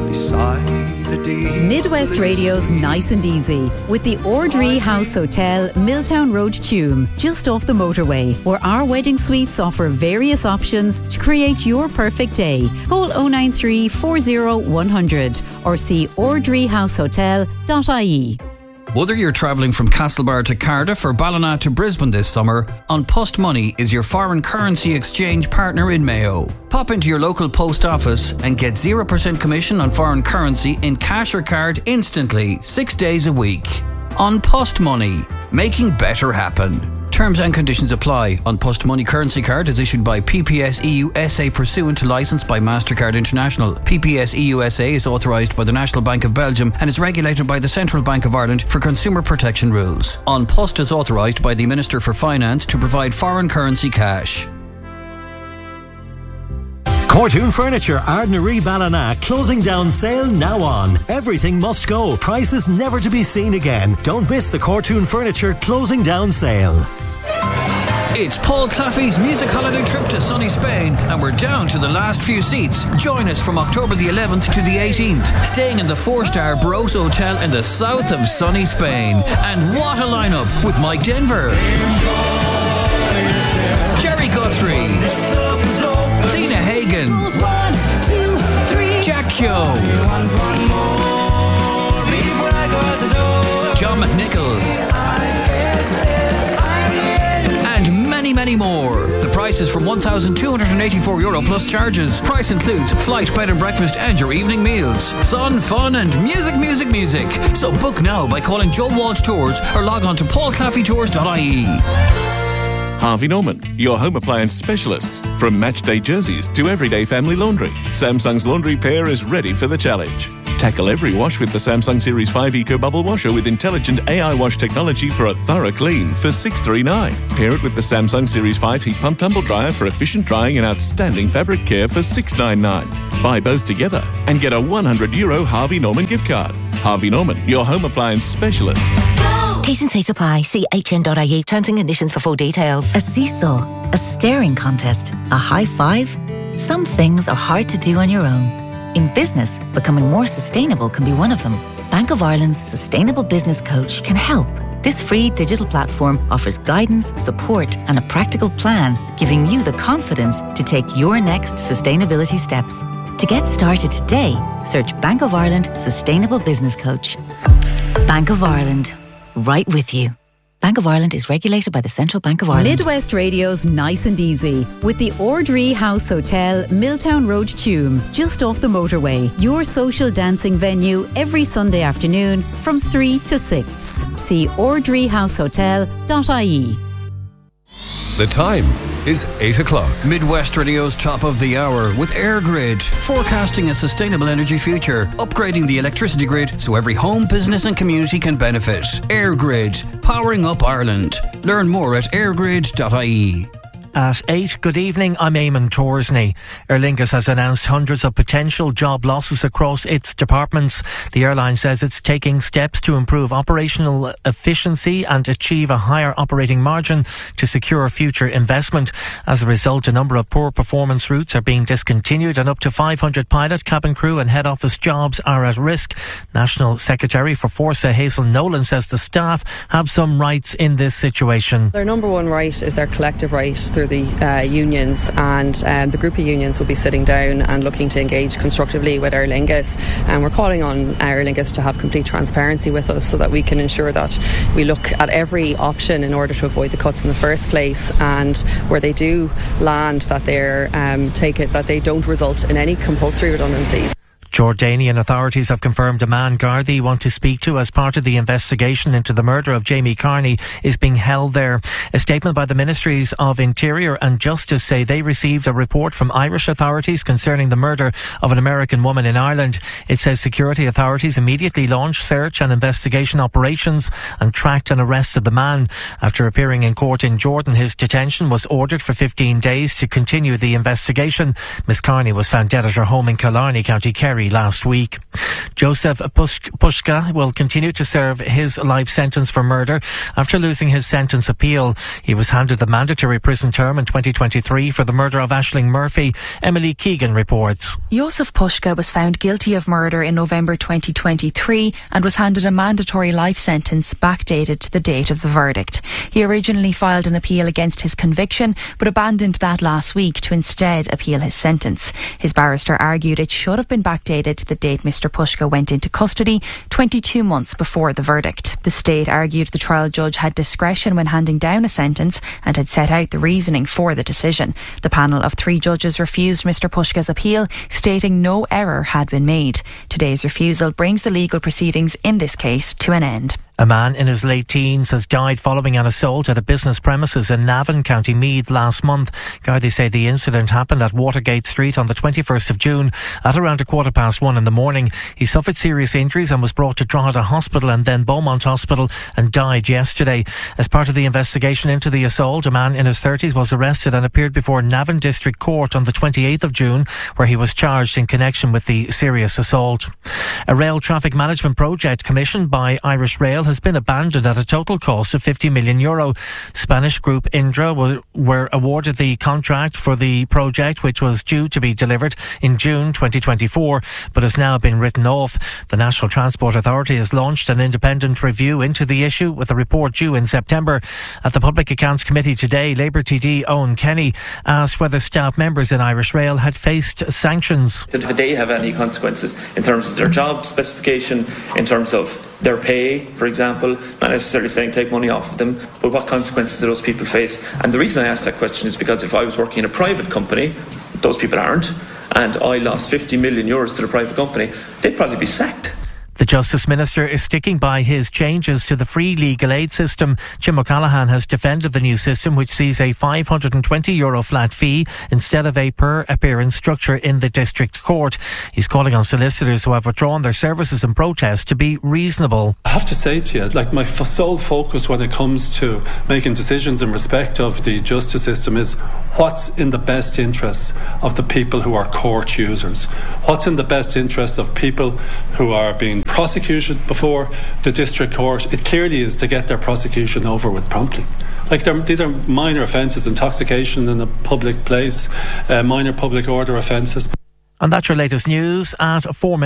beside the deep Midwest Radio's Nice and Easy with the Ordree House Hotel, Milltown Road, Tuam, just off the motorway, where our wedding suites offer various options to create your perfect day. Call 093 40 100 or see ordreehousehotel.ie. Whether you're travelling from Castlebar to Cardiff or Ballina to Brisbane this summer, An Post Money is your foreign currency exchange partner in Mayo. Pop into your local post office and get 0% commission on foreign currency in cash or card instantly, 6 days a week. An Post Money, making better happen. Terms and conditions apply. An Post Money currency card is issued by PPS EU SA pursuant to licence by MasterCard International. PPS EU SA is authorised by the National Bank of Belgium and is regulated by the Central Bank of Ireland for consumer protection rules. An Post is authorised by the Minister for Finance to provide foreign currency cash. Cortoon Furniture, Ardnaree Ballina, closing down sale now on. Everything must go, prices never to be seen again. Don't miss the Cortoon Furniture closing down sale. It's Paul Claffey's music holiday trip to sunny Spain, and we're down to the last few seats. Join us from October the 11th to the 18th, staying in the 4-star Barros Hotel in the south of sunny Spain. And what a lineup with Mike Denver, Jerry Guthrie, Tina Hagen, Jack Kyo, John McNichol, and many more. The price is from €1,284 plus charges. Price includes flight, bed and breakfast and your evening meals. Sun, fun and music. So book now by calling Joe Walsh Tours or log on to paulclaffeytours.ie. Harvey Norman, your home appliance specialists. From matchday jerseys to everyday family laundry, Samsung's laundry pair is ready for the challenge. Tackle every wash with the Samsung Series 5 Eco Bubble Washer with intelligent AI wash technology for a thorough clean for $639. Pair it with the Samsung Series 5 Heat Pump Tumble Dryer for efficient drying and outstanding fabric care for $699. Buy both together and get a €100 Harvey Norman gift card. Harvey Norman, your home appliance specialists. T's and C's apply. See hn.ie. Terms and conditions for full details. A seesaw, a staring contest, a high five. Some things are hard to do on your own. In business, becoming more sustainable can be one of them. Bank of Ireland's Sustainable Business Coach can help. This free digital platform offers guidance, support and a practical plan, giving you the confidence to take your next sustainability steps. To get started today, search Bank of Ireland Sustainable Business Coach. Bank of Ireland. Right with you. Bank of Ireland is regulated by the Central Bank of Ireland. Midwest Radio's Nice and Easy with the Ordree House Hotel, Milltown Road, Tuam, just off the motorway. Your social dancing venue every Sunday afternoon from 3 to 6. See ordreehousehotel.ie. The time is 8 o'clock. Midwest Radio's top of the hour with EirGrid, forecasting a sustainable energy future, upgrading the electricity grid so every home, business and community can benefit. EirGrid, powering up Ireland. Learn more at eirgrid.ie. At 8, good evening, I'm Eamon Torsney. Aer Lingus has announced hundreds of potential job losses across its departments. The airline says it's taking steps to improve operational efficiency and achieve a higher operating margin to secure future investment. As a result, a number of poor performance routes are being discontinued and up to 500 pilot, cabin crew and head office jobs are at risk. National Secretary for Forsa, Hazel Nolan, says the staff have some rights in this situation. Their number one right is their collective right through the unions, and the group of unions will be sitting down and looking to engage constructively with Aer Lingus, and we're calling on Aer Lingus to have complete transparency with us so that we can ensure that we look at every option in order to avoid the cuts in the first place, and where they do land that that they don't result in any compulsory redundancies. Jordanian authorities have confirmed a man Gardaí want to speak to as part of the investigation into the murder of Jamie Carney is being held there. A statement by the Ministries of Interior and Justice say they received a report from Irish authorities concerning the murder of an American woman in Ireland. It says security authorities immediately launched search and investigation operations and tracked and arrested the man. After appearing in court in Jordan, his detention was ordered for 15 days to continue the investigation. Miss Carney was found dead at her home in Killarney, County Kerry, last week. Joseph Puszka will continue to serve his life sentence for murder after losing his sentence appeal. He was handed the mandatory prison term in 2023 for the murder of Aisling Murphy. Emily Keegan reports. Joseph Puszka was found guilty of murder in November 2023 and was handed a mandatory life sentence backdated to the date of the verdict. He originally filed an appeal against his conviction but abandoned that last week to instead appeal his sentence. His barrister argued it should have been backdated to the date Mr Puszka went into custody, 22 months before the verdict. The state argued the trial judge had discretion when handing down a sentence and had set out the reasoning for the decision. The panel of 3 judges refused Mr Puszka's appeal, stating no error had been made. Today's refusal brings the legal proceedings in this case to an end. A man in his late teens has died following an assault at a business premises in Navan, County Meath last month. Gardaí say the incident happened at Watergate Street on the 21st of June at around 1:15 in the morning. He suffered serious injuries and was brought to Drogheda Hospital and then Beaumont Hospital and died yesterday. As part of the investigation into the assault, a man in his 30s was arrested and appeared before Navan District Court on the 28th of June, where he was charged in connection with the serious assault. A rail traffic management project commissioned by Irish Rail has been abandoned at a total cost of €50 million. Spanish group Indra were awarded the contract for the project, which was due to be delivered in June 2024, but has now been written off. The National Transport Authority has launched an independent review into the issue, with a report due in September. At the Public Accounts Committee today, Labour TD Owen Kenny asked whether staff members in Irish Rail had faced sanctions. Did they have any consequences in terms of their job specification, in terms of their pay, for example? Not necessarily saying take money off of them, but what consequences do those people face? And the reason I ask that question is because if I was working in a private company, those people aren't, and I lost €50 million to the private company, they'd probably be sacked. The Justice Minister is sticking by his changes to the free legal aid system. Jim O'Callaghan has defended the new system, which sees a €520 flat fee instead of a per appearance structure in the district court. He's calling on solicitors who have withdrawn their services in protest to be reasonable. I have to say to you, my sole focus when it comes to making decisions in respect of the justice system is what's in the best interests of the people who are court users. What's in the best interests of people who are being prosecuted before the district court. It clearly is to get their prosecution over with promptly. These are minor offences, intoxication in a public place, minor public order offences. And that's your latest news at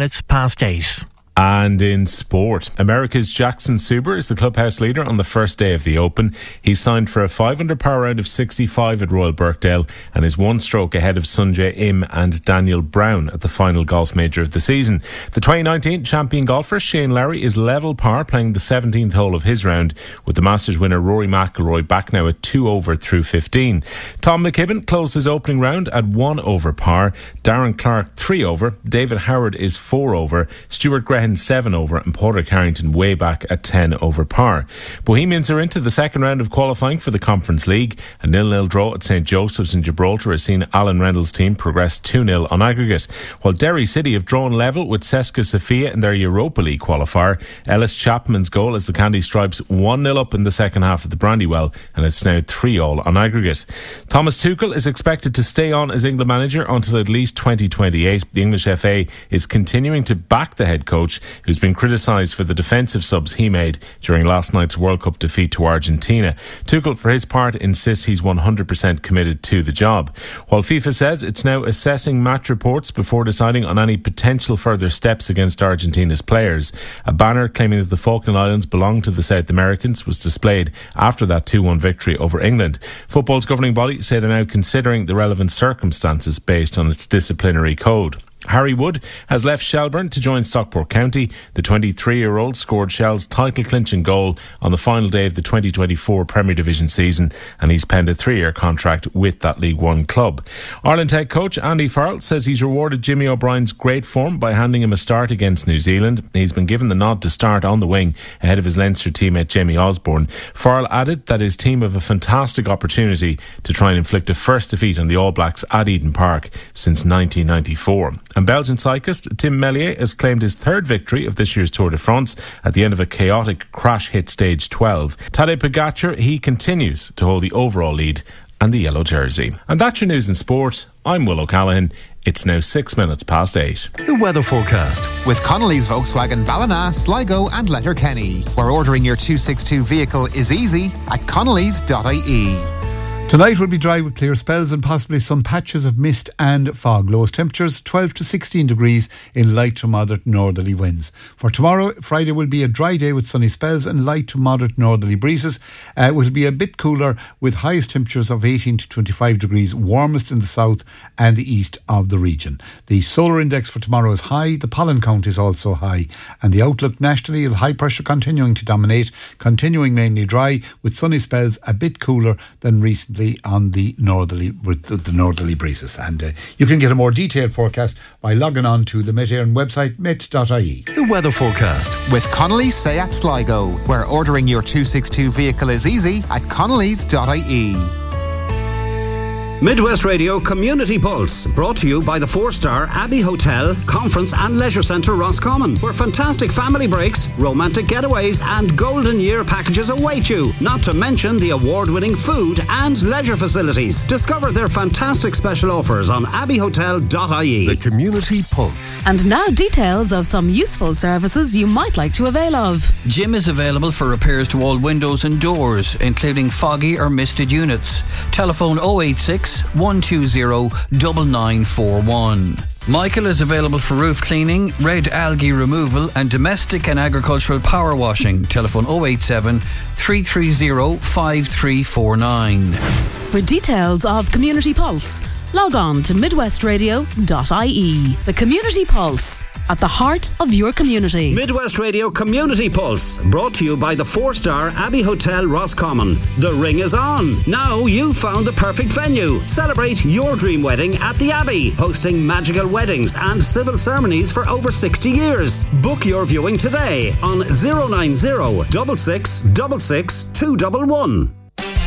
8:04. And in sport, America's Jackson Suber is the clubhouse leader on the first day of the Open. He's signed for a 5-under par round of 65 at Royal Birkdale and is 1 stroke ahead of Sungjae Im and Daniel Brown at the final golf major of the season. The 2019 champion golfer Shane Lowry is level par playing the 17th hole of his round, with the Masters winner Rory McIlroy back now at 2 over through 15. Tom McKibben closed his opening round at 1 over par. Darren Clark 3 over. David Howard is 4 over. Stuart Graham 7 over, and Porter Carrington way back at 10 over par. Bohemians are into the second round of qualifying for the Conference League. A 0-0 draw at St Joseph's in Gibraltar has seen Alan Reynolds' team progress 2-0 on aggregate, while Derry City have drawn level with Cesca Sofia in their Europa League qualifier. Ellis Chapman's goal as the Candy Stripes 1-0 up in the second half of the Brandywell, and it's now 3-3 on aggregate. Thomas Tuchel is expected to stay on as England manager until at least 2028. The English FA is continuing to back the head coach, who's been criticised for the defensive subs he made during last night's World Cup defeat to Argentina. Tuchel, for his part, insists he's 100% committed to the job, while FIFA says it's now assessing match reports before deciding on any potential further steps against Argentina's players. A banner claiming that the Falkland Islands belong to the South Americans was displayed after that 2-1 victory over England. Football's governing body say they're now considering the relevant circumstances based on its disciplinary code. Harry Wood has left Shelbourne to join Stockport County. The 23-year-old scored Shell's title-clinching goal on the final day of the 2024 Premier Division season, and he's penned a 3-year contract with that League One club. Ireland head coach Andy Farrell says he's rewarded Jimmy O'Brien's great form by handing him a start against New Zealand. He's been given the nod to start on the wing ahead of his Leinster teammate Jamie Osborne. Farrell added that his team have a fantastic opportunity to try and inflict a first defeat on the All Blacks at Eden Park since 1994. And Belgian cyclist Tim Melier has claimed his third victory of this year's Tour de France at the end of a chaotic crash hit stage 12. Tadej Pogacar, he continues to hold the overall lead and the yellow jersey. And that's your news in sport. I'm Will O'Callaghan. It's now 6 minutes past 8. The weather forecast. With Connolly's Volkswagen Ballina, Sligo and Letterkenny, where ordering your 262 vehicle is easy at connellys.ie. Tonight will be dry with clear spells and possibly some patches of mist and fog. Lowest temperatures 12 to 16 degrees in light to moderate northerly winds. For tomorrow, Friday, will be a dry day with sunny spells and light to moderate northerly breezes. It will be a bit cooler with highest temperatures of 18 to 25 degrees, warmest in the south and the east of the region. The solar index for tomorrow is high. The pollen count is also high. And the outlook nationally is high pressure continuing to dominate, continuing mainly dry with sunny spells, a bit cooler than recently on the northerly breezes. And you can get a more detailed forecast by logging on to the Met Éireann website, met.ie. The weather forecast. With Connolly's Seat Sligo, where ordering your 262 vehicle is easy at connellys.ie. Midwest Radio Community Pulse, brought to you by the 4-star Abbey Hotel, Conference and Leisure Centre Roscommon, where fantastic family breaks, romantic getaways and golden year packages await you, not to mention the award-winning food and leisure facilities. Discover their fantastic special offers on abbeyhotel.ie. The Community Pulse. And now details of some useful services you might like to avail of. Jim is available for repairs to all windows and doors, including foggy or misted units. Telephone 086 120 9941. Michael is available for roof cleaning, red algae removal and domestic and agricultural power washing. Telephone 087 330 5349. For details of Community Pulse, log on to midwestradio.ie. The Community Pulse, at the heart of your community. Midwest Radio Community Pulse, brought to you by the 4-star Abbey Hotel Roscommon. The ring is on. Now you've found the perfect venue. Celebrate your dream wedding at the Abbey, hosting magical weddings and civil ceremonies for over 60 years. Book your viewing today on 090 66 66 211.